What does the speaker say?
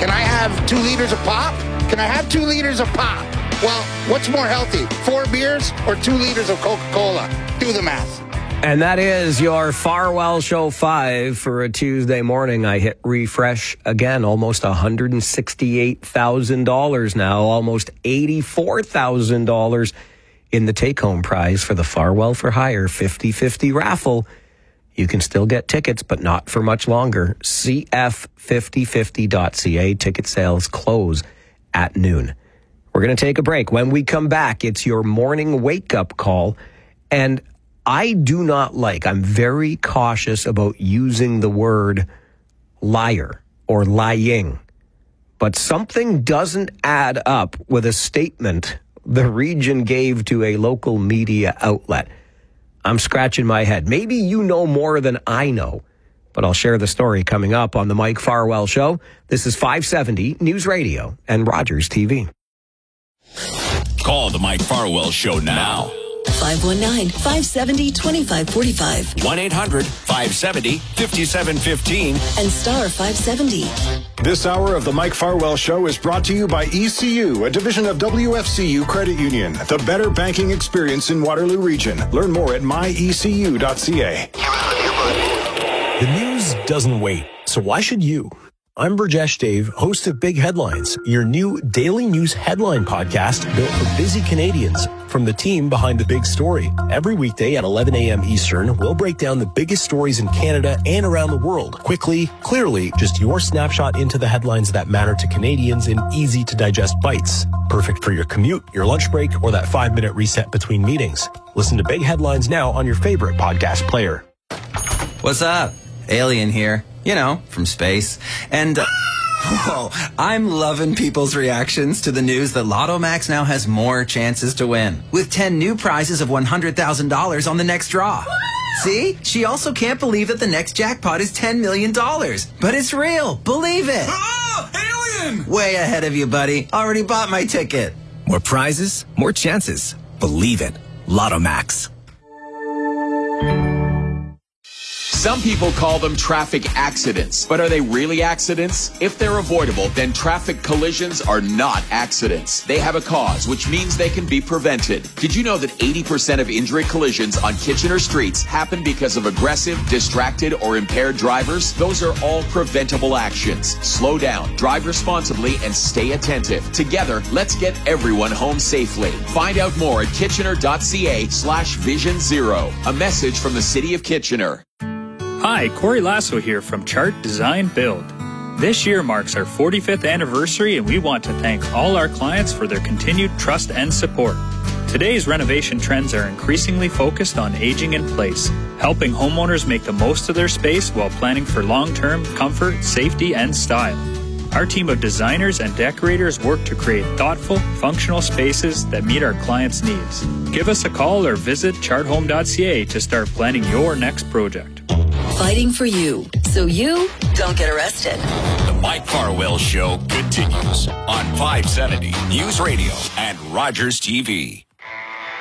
Can I have 2 liters of pop? Can I have 2 liters of pop? Well, what's more healthy, 4 beers or 2 liters of Coca-Cola? Do the math. And that is your Farwell Show 5 for a Tuesday morning. I hit refresh again, almost $168,000 now, almost $84,000 in the take-home prize for the Farwell for Hire 50/50 raffle. You can still get tickets, but not for much longer. CF5050.ca. Ticket sales close at noon. We're going to take a break. When we come back, it's your morning wake-up call. And I do not I'm very cautious about using the word liar or lying. But something doesn't add up with a statement the region gave to a local media outlet. I'm scratching my head. Maybe you know more than I know, but I'll share the story coming up on the Mike Farwell Show. This is 570 News Radio and Rogers TV. Call the Mike Farwell Show now. 519-570-2545. 1-800-570-5715. And star 570. This hour of the Mike Farwell Show is brought to you by ECU, a division of WFCU Credit Union. The better banking experience in Waterloo Region. Learn more at myecu.ca. The news doesn't wait, so why should you? I'm Burjesh Dave, host of Big Headlines, your new daily news headline podcast built for busy Canadians from the team behind the big story. Every weekday at 11 a.m. Eastern, we'll break down the biggest stories in Canada and around the world. Quickly, clearly, just your snapshot into the headlines that matter to Canadians in easy-to-digest bites. Perfect for your commute, your lunch break, or that 5-minute reset between meetings. Listen to Big Headlines now on your favorite podcast player. What's up? Alien here. You know, from space. And, I'm loving people's reactions to the news that Lotto Max now has more chances to win, with 10 new prizes of $100,000 on the next draw. See? She also can't believe that the next jackpot is $10 million. But it's real. Believe it. Alien! Way ahead of you, buddy. Already bought my ticket. More prizes, more chances. Believe it. Lotto Max. Some people call them traffic accidents, but are they really accidents? If they're avoidable, then traffic collisions are not accidents. They have a cause, which means they can be prevented. Did you know that 80% of injury collisions on Kitchener streets happen because of aggressive, distracted, or impaired drivers? Those are all preventable actions. Slow down, drive responsibly, and stay attentive. Together, let's get everyone home safely. Find out more at kitchener.ca/Vision Zero. A message from the City of Kitchener. Hi, Corey Lasso here from Chart Design Build. This year marks our 45th anniversary, and we want to thank all our clients for their continued trust and support. Today's renovation trends are increasingly focused on aging in place, helping homeowners make the most of their space while planning for long-term comfort, safety, and style. Our team of designers and decorators work to create thoughtful, functional spaces that meet our clients' needs. Give us a call or visit charthome.ca to start planning your next project. Fighting for you, so you don't get arrested. The Mike Farwell Show continues on 570 News Radio and Rogers TV.